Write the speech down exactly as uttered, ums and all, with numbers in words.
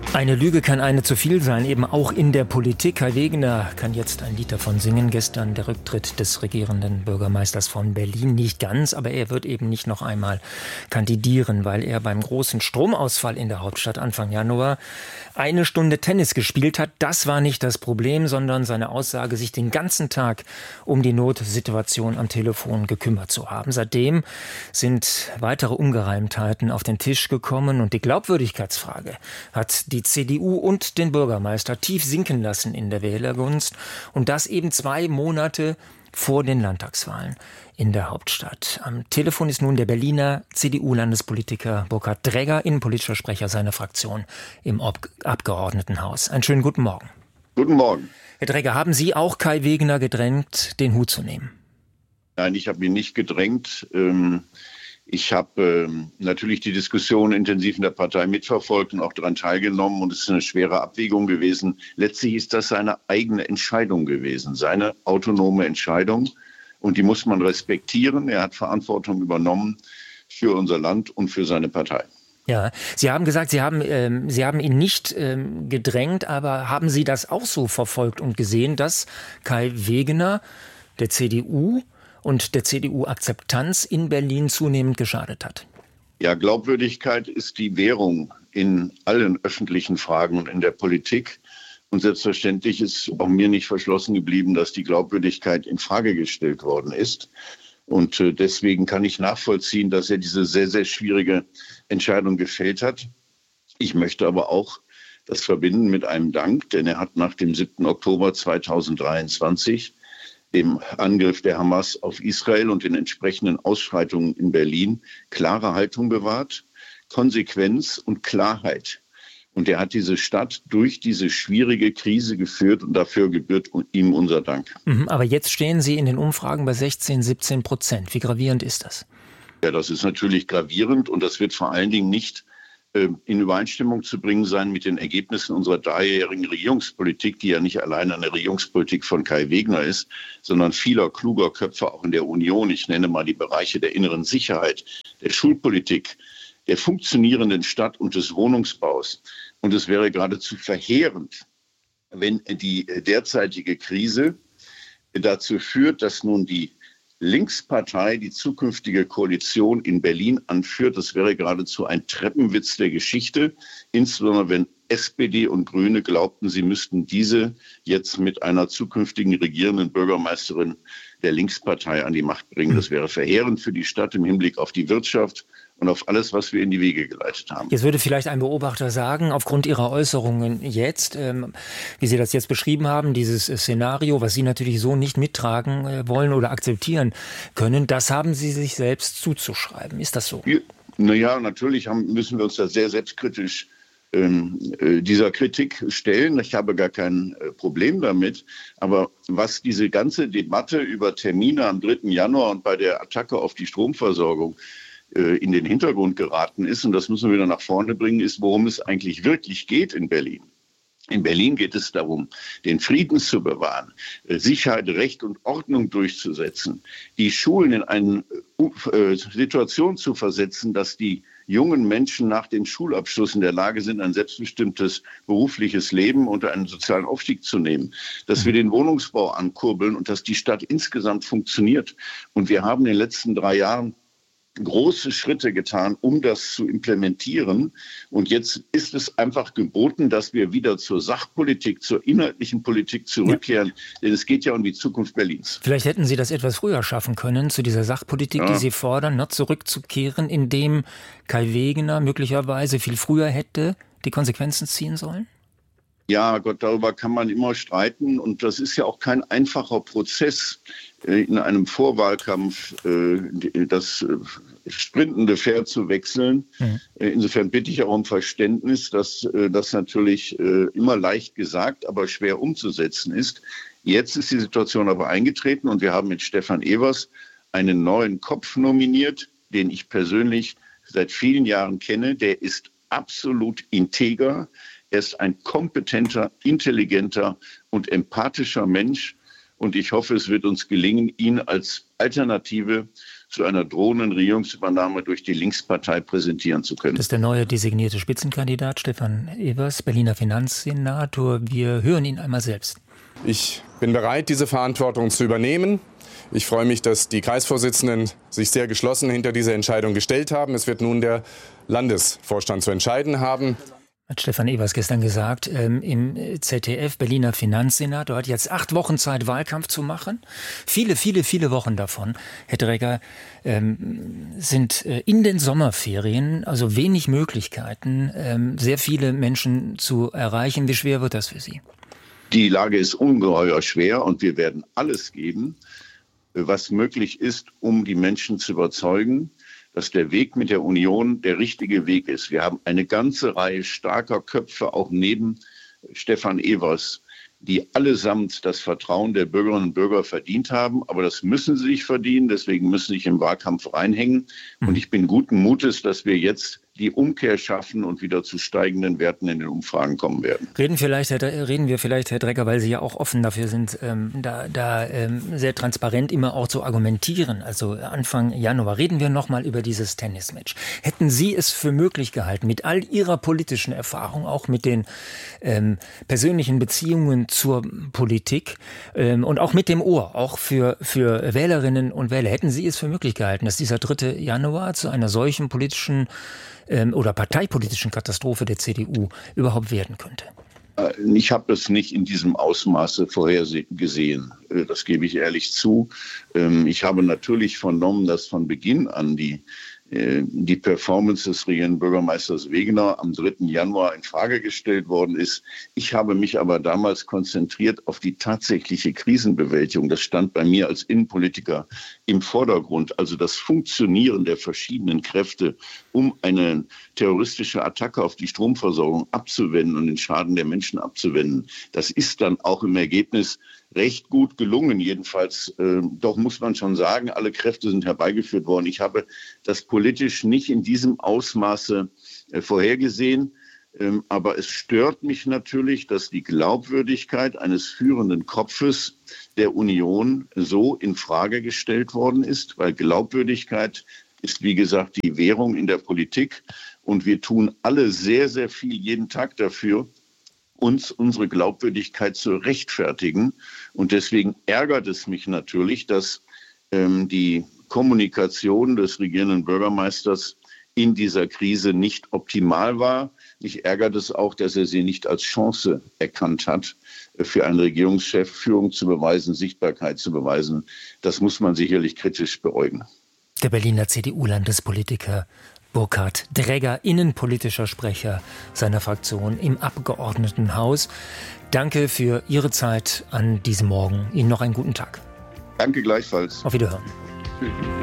Eine Lüge kann eine zu viel sein, eben auch in der Politik. Kai Wegener kann jetzt ein Lied davon singen. Gestern der Rücktritt des regierenden Bürgermeisters von Berlin. Nicht ganz, aber er wird eben nicht noch einmal kandidieren, weil er beim großen Stromausfall in der Hauptstadt Anfang Januar eine Stunde Tennis gespielt hat. Das war nicht das Problem, sondern seine Aussage, sich den ganzen Tag um die Notsituation am Telefon gekümmert zu haben. Seitdem sind weitere Ungereimtheiten auf den Tisch gekommen und die Glaubwürdigkeitsfrage hat die C D U und den Bürgermeister tief sinken lassen in der Wählergunst. Und das eben zwei Monate vor den Landtagswahlen in der Hauptstadt. Am Telefon ist nun der Berliner C D U-Landespolitiker Burkhard Dräger, innenpolitischer Sprecher seiner Fraktion im Ob- Abgeordnetenhaus. Einen schönen guten Morgen. Guten Morgen. Herr Dräger, haben Sie auch Kai Wegener gedrängt, den Hut zu nehmen? Nein, ich habe ihn nicht gedrängt. Ähm Ich habe ähm, natürlich die Diskussion intensiv in der Partei mitverfolgt und auch daran teilgenommen. Und es ist eine schwere Abwägung gewesen. Letztlich ist das seine eigene Entscheidung gewesen, seine autonome Entscheidung. Und die muss man respektieren. Er hat Verantwortung übernommen für unser Land und für seine Partei. Ja, Sie haben gesagt, Sie haben, ähm, Sie haben ihn nicht ähm, gedrängt, aber haben Sie das auch so verfolgt und gesehen, dass Kai Wegener, der C D U, und der C D U-Akzeptanz in Berlin zunehmend geschadet hat? Ja, Glaubwürdigkeit ist die Währung in allen öffentlichen Fragen und in der Politik. Und selbstverständlich ist auch mir nicht verschlossen geblieben, dass die Glaubwürdigkeit in Frage gestellt worden ist. Und äh, deswegen kann ich nachvollziehen, dass er diese sehr, sehr schwierige Entscheidung gefällt hat. Ich möchte aber auch das verbinden mit einem Dank, denn er hat nach dem siebten Oktober zweitausenddreiundzwanzig, dem Angriff der Hamas auf Israel und den entsprechenden Ausschreitungen in Berlin, klare Haltung bewahrt, Konsequenz und Klarheit. Und er hat diese Stadt durch diese schwierige Krise geführt und dafür gebührt ihm unser Dank. Aber jetzt stehen Sie in den Umfragen bei sechzehn, siebzehn Prozent. Wie gravierend ist das? Ja, das ist natürlich gravierend und das wird vor allen Dingen nicht in Übereinstimmung zu bringen sein mit den Ergebnissen unserer dreijährigen Regierungspolitik, die ja nicht alleine eine Regierungspolitik von Kai Wegener ist, sondern vieler kluger Köpfe auch in der Union. Ich nenne mal die Bereiche der inneren Sicherheit, der Schulpolitik, der funktionierenden Stadt- und des Wohnungsbaus. Und es wäre geradezu verheerend, wenn die derzeitige Krise dazu führt, dass nun die Linkspartei die zukünftige Koalition in Berlin anführt. Das wäre geradezu ein Treppenwitz der Geschichte, insbesondere wenn S P D und Grüne glaubten, sie müssten diese jetzt mit einer zukünftigen regierenden Bürgermeisterin der Linkspartei an die Macht bringen. Das wäre verheerend für die Stadt im Hinblick auf die Wirtschaft und auf alles, was wir in die Wege geleitet haben. Jetzt würde vielleicht ein Beobachter sagen, aufgrund Ihrer Äußerungen jetzt, ähm, wie Sie das jetzt beschrieben haben, dieses Szenario, was Sie natürlich so nicht mittragen äh, wollen oder akzeptieren können, das haben Sie sich selbst zuzuschreiben. Ist das so? Ja, naja, natürlich haben, müssen wir uns da sehr selbstkritisch ähm, äh, dieser Kritik stellen. Ich habe gar kein äh, Problem damit. Aber was diese ganze Debatte über Termine am dritten Januar und bei der Attacke auf die Stromversorgung in den Hintergrund geraten ist, und das müssen wir wieder nach vorne bringen, ist, worum es eigentlich wirklich geht in Berlin. In Berlin geht es darum, den Frieden zu bewahren, Sicherheit, Recht und Ordnung durchzusetzen, die Schulen in eine äh, Situation zu versetzen, dass die jungen Menschen nach dem Schulabschluss in der Lage sind, ein selbstbestimmtes berufliches Leben unter einen sozialen Aufstieg zu nehmen, dass wir den Wohnungsbau ankurbeln und dass die Stadt insgesamt funktioniert. Und wir haben in den letzten drei Jahren große Schritte getan, um das zu implementieren. Und jetzt ist es einfach geboten, dass wir wieder zur Sachpolitik, zur inhaltlichen Politik zurückkehren. Ja. Denn es geht ja um die Zukunft Berlins. Vielleicht hätten Sie das etwas früher schaffen können, zu dieser Sachpolitik, ja, die Sie fordern, ne, zurückzukehren, indem Kai Wegener möglicherweise viel früher hätte die Konsequenzen ziehen sollen? Ja, Gott, darüber kann man immer streiten. Und das ist ja auch kein einfacher Prozess, in einem Vorwahlkampf das sprintende Pferd zu wechseln. Mhm. Insofern bitte ich auch um Verständnis, dass das natürlich immer leicht gesagt, aber schwer umzusetzen ist. Jetzt ist die Situation aber eingetreten und wir haben mit Stefan Evers einen neuen Kopf nominiert, den ich persönlich seit vielen Jahren kenne. Der ist absolut integer. Er ist ein kompetenter, intelligenter und empathischer Mensch. Und ich hoffe, es wird uns gelingen, ihn als Alternative zu einer drohenden Regierungsübernahme durch die Linkspartei präsentieren zu können. Das ist der neue designierte Spitzenkandidat Stefan Evers, Berliner Finanzsenator. Wir hören ihn einmal selbst. Ich bin bereit, diese Verantwortung zu übernehmen. Ich freue mich, dass die Kreisvorsitzenden sich sehr geschlossen hinter diese Entscheidung gestellt haben. Es wird nun der Landesvorstand zu entscheiden haben. Hat Stefan Evers gestern gesagt, ähm, im Z D F, Berliner Finanzsenator, hat jetzt acht Wochen Zeit, Wahlkampf zu machen. Viele, viele, viele Wochen davon, Herr Dräger, ähm, sind äh, in den Sommerferien, also wenig Möglichkeiten, ähm, sehr viele Menschen zu erreichen. Wie schwer wird das für Sie? Die Lage ist ungeheuer schwer und wir werden alles geben, was möglich ist, um die Menschen zu überzeugen, dass der Weg mit der Union der richtige Weg ist. Wir haben eine ganze Reihe starker Köpfe, auch neben Stefan Evers, die allesamt das Vertrauen der Bürgerinnen und Bürger verdient haben. Aber das müssen sie sich verdienen, deswegen müssen sie sich im Wahlkampf reinhängen. Und ich bin guten Mutes, dass wir jetzt die Umkehr schaffen und wieder zu steigenden Werten in den Umfragen kommen werden. Reden, vielleicht, Herr, reden wir vielleicht, Herr Dräger, weil Sie ja auch offen dafür sind, ähm, da, da ähm, sehr transparent immer auch zu argumentieren. Also Anfang Januar reden wir nochmal über dieses Tennismatch. Hätten Sie es für möglich gehalten, mit all Ihrer politischen Erfahrung, auch mit den ähm, persönlichen Beziehungen zur Politik ähm, und auch mit dem Ohr, auch für, für Wählerinnen und Wähler, hätten Sie es für möglich gehalten, dass dieser dritte Januar zu einer solchen politischen oder parteipolitischen Katastrophe der C D U überhaupt werden könnte? Ich habe es nicht in diesem Ausmaße vorhergesehen. Das gebe ich ehrlich zu. Ich habe natürlich vernommen, dass von Beginn an die, die Performance des regierenden Bürgermeisters Wegener am dritten Januar in Frage gestellt worden ist. Ich habe mich aber damals konzentriert auf die tatsächliche Krisenbewältigung. Das stand bei mir als Innenpolitiker im Vordergrund. Also das Funktionieren der verschiedenen Kräfte, um eine terroristische Attacke auf die Stromversorgung abzuwenden und den Schaden der Menschen abzuwenden. Das ist dann auch im Ergebnis recht gut gelungen. Jedenfalls, äh, doch muss man schon sagen, alle Kräfte sind herbeigeführt worden. Ich habe das politisch nicht in diesem Ausmaße äh, vorhergesehen. Ähm, aber es stört mich natürlich, dass die Glaubwürdigkeit eines führenden Kopfes der Union so in Frage gestellt worden ist, weil Glaubwürdigkeit ist, wie gesagt, die Währung in der Politik. Und wir tun alle sehr, sehr viel jeden Tag dafür, uns unsere Glaubwürdigkeit zu rechtfertigen. Und deswegen ärgert es mich natürlich, dass ähm, die Kommunikation des regierenden Bürgermeisters in dieser Krise nicht optimal war. Mich ärgert es auch, dass er sie nicht als Chance erkannt hat, für einen Regierungschef Führung zu beweisen, Sichtbarkeit zu beweisen. Das muss man sicherlich kritisch beäugen. Der Berliner C D U-Landespolitiker Burkhard Dräger, innenpolitischer Sprecher seiner Fraktion im Abgeordnetenhaus. Danke für Ihre Zeit an diesem Morgen. Ihnen noch einen guten Tag. Danke gleichfalls. Auf Wiederhören.